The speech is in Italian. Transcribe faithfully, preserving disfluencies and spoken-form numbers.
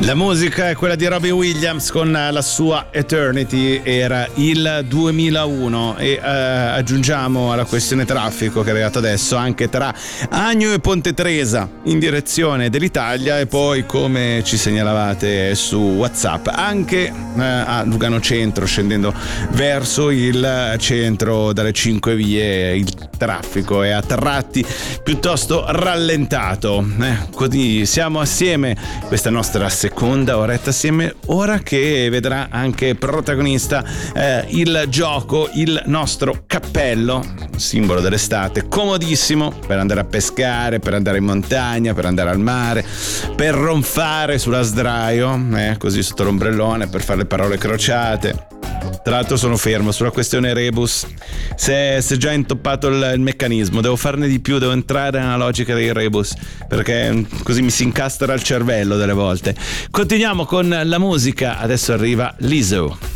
La musica è quella di Robbie Williams con la sua Eternity, era il duemilauno e eh, aggiungiamo alla questione traffico che è arrivato adesso anche tra Agno e Ponte Tresa in direzione dell'Italia e poi, come ci segnalavate su WhatsApp, anche eh, a Lugano Centro scendendo verso il centro dalle cinque vie il traffico è a tratti piuttosto rallentato. Eh, così siamo assieme, questa nostra seconda oretta assieme, ora che vedrà anche protagonista eh, il gioco, il nostro cappello, simbolo dell'estate, comodissimo per andare a pescare, per andare in montagna, per andare al mare, per ronfare sulla sdraio, eh, così sotto l'ombrellone, per fare le parole crociate. Tra l'altro sono fermo sulla questione rebus, si è, si è già intoppato il, il meccanismo, devo farne di più, devo entrare nella logica dei rebus perché così mi si incastra il cervello delle volte. Continuiamo con la musica, adesso arriva Lizzo.